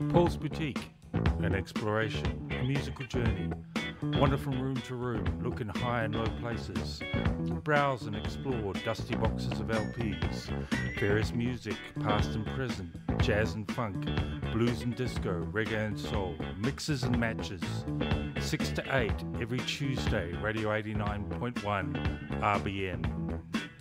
Paul's Boutique, an exploration, a musical journey. Wander from room to room, look in high and low places. Browse and explore dusty boxes of LPs. Various music, past and present, jazz and funk, blues and disco, reggae and soul, mixes and matches. 6 to 8 every Tuesday, Radio 89.1 RBN.